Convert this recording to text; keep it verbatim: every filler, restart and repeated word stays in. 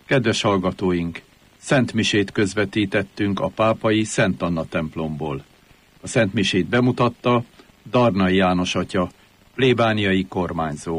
Kedves hallgatóink! Szent misét közvetítettünk a pápai Szent Anna templomból. A Szent misét bemutatta Darnai János atya, plébániai kormányzó.